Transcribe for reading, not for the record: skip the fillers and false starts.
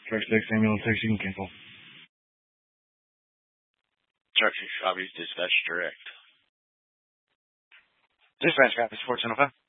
Truck 6, ambulance 6, you can cancel. Truck 6 copies, dispatch direct. Dispatch copies, 1405.